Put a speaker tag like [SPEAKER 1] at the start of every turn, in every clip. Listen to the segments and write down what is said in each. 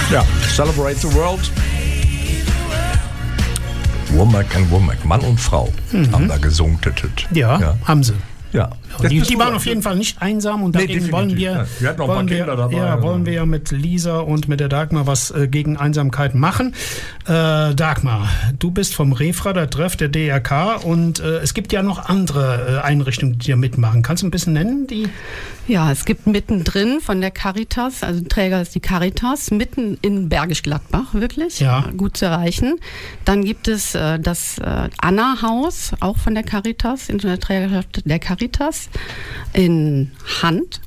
[SPEAKER 1] Ja, Celebrate the World. Womack and Womack, Mann und Frau, haben da gesungen.
[SPEAKER 2] Ja, haben sie.
[SPEAKER 1] Ja.
[SPEAKER 2] Die waren auf jeden Fall nicht einsam und dagegen wollen wir mit Lisa und mit der Dagmar was gegen Einsamkeit machen. Dagmar, du bist vom Refrader-Treff der DRK und es gibt ja noch andere Einrichtungen, die da mitmachen. Kannst du ein bisschen nennen?
[SPEAKER 3] Ja, es gibt mittendrin von der Caritas, also Träger ist die Caritas, mitten in Bergisch Gladbach, wirklich, gut zu erreichen. Dann gibt es das Anna-Haus, auch von der Caritas, Internetträgerschaft der Caritas, in Hand,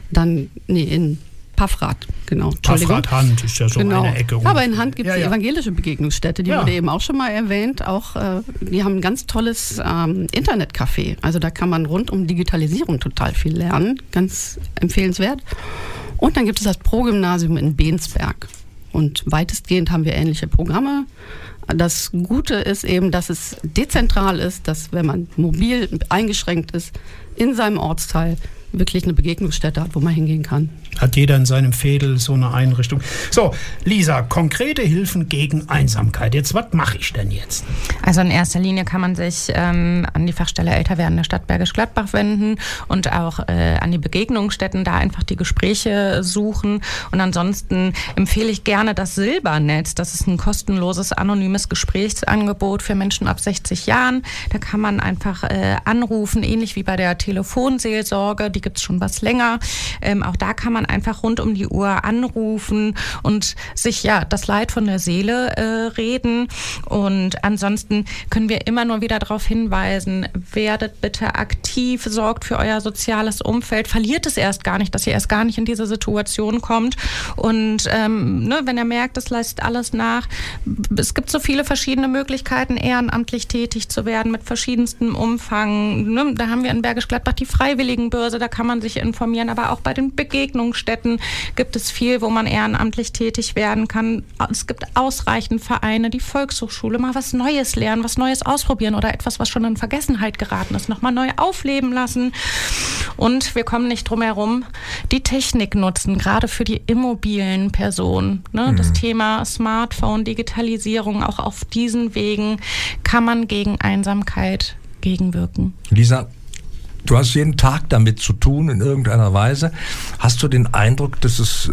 [SPEAKER 3] in Paffrath, genau.
[SPEAKER 2] Paffrath-Hand ist ja so eine Ecke.
[SPEAKER 3] Aber in Hand gibt es die evangelische Begegnungsstätte, die wurde eben auch schon mal erwähnt. Auch, die haben ein ganz tolles Internetcafé. Also da kann man rund um Digitalisierung total viel lernen. Ganz empfehlenswert. Und dann gibt es das Pro-Gymnasium in Bensberg. Und weitestgehend haben wir ähnliche Programme. Das Gute ist eben, dass es dezentral ist, dass wenn man mobil eingeschränkt ist, in seinem Ortsteil wirklich eine Begegnungsstätte hat, wo man hingehen kann.
[SPEAKER 2] Hat jeder in seinem Veedel so eine Einrichtung. So, Lisa, konkrete Hilfen gegen Einsamkeit. Jetzt, was mache ich denn jetzt?
[SPEAKER 4] Also in erster Linie kann man sich an die Fachstelle Älterwerden der Stadt Bergisch Gladbach wenden und auch an die Begegnungsstätten, da einfach die Gespräche suchen. Und ansonsten empfehle ich gerne das Silbernetz. Das ist ein kostenloses, anonymes Gesprächsangebot für Menschen ab 60 Jahren. Da kann man einfach anrufen, ähnlich wie bei der Telefonseelsorge. Die gibt es schon was länger. Auch da kann man einfach rund um die Uhr anrufen und sich das Leid von der Seele reden. Und ansonsten können wir immer nur wieder darauf hinweisen, werdet bitte aktiv, sorgt für euer soziales Umfeld, verliert es erst gar nicht, dass ihr erst gar nicht in diese Situation kommt. Und wenn ihr merkt, es lässt alles nach, es gibt so viele verschiedene Möglichkeiten, ehrenamtlich tätig zu werden mit verschiedenstem Umfang. Da haben wir in Bergisch Gladbach die Freiwilligenbörse, da kann man sich informieren, aber auch bei den Begegnungsstätten gibt es viel, wo man ehrenamtlich tätig werden kann. Es gibt ausreichend Vereine, die Volkshochschule, mal was Neues lernen, was Neues ausprobieren oder etwas, was schon in Vergessenheit geraten ist, nochmal neu aufleben lassen. Und wir kommen nicht drum herum, die Technik nutzen, gerade für die immobilen Personen. Das Thema Smartphone, Digitalisierung, auch auf diesen Wegen kann man gegen Einsamkeit gegenwirken.
[SPEAKER 1] Lisa, du hast jeden Tag damit zu tun in irgendeiner Weise. Hast du den Eindruck, dass es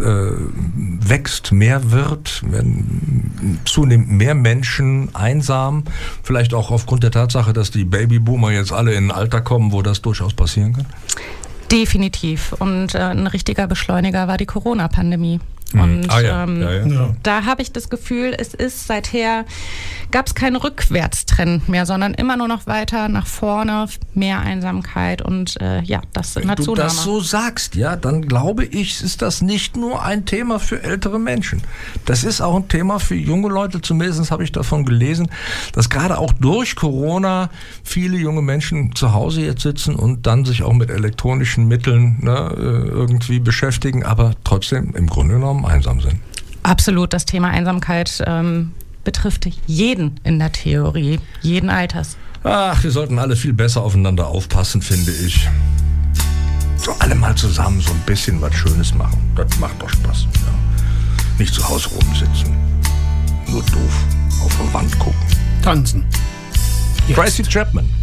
[SPEAKER 1] wächst, mehr wird, wenn zunehmend mehr Menschen einsam, vielleicht auch aufgrund der Tatsache, dass die Babyboomer jetzt alle in ein Alter kommen, wo das durchaus passieren kann?
[SPEAKER 4] Definitiv. Und ein richtiger Beschleuniger war die Corona-Pandemie. Und da habe ich das Gefühl, seither gab es keinen Rückwärtstrend mehr, sondern immer nur noch weiter nach vorne, mehr Einsamkeit und das in der Zunahme. Wenn du das
[SPEAKER 1] so sagst, dann glaube ich, ist das nicht nur ein Thema für ältere Menschen. Das ist auch ein Thema für junge Leute, zumindest habe ich davon gelesen, dass gerade auch durch Corona viele junge Menschen zu Hause jetzt sitzen und dann sich auch mit elektronischen Mitteln irgendwie beschäftigen, aber trotzdem im Grunde genommen einsam sind.
[SPEAKER 4] Absolut, das Thema Einsamkeit betrifft jeden in der Theorie, jeden Alters.
[SPEAKER 1] Ach, wir sollten alle viel besser aufeinander aufpassen, finde ich. So alle mal zusammen so ein bisschen was Schönes machen. Das macht doch Spaß. Ja. Nicht zu Hause rumsitzen. Nur doof auf der Wand gucken.
[SPEAKER 2] Tanzen.
[SPEAKER 1] Tracy Chapman.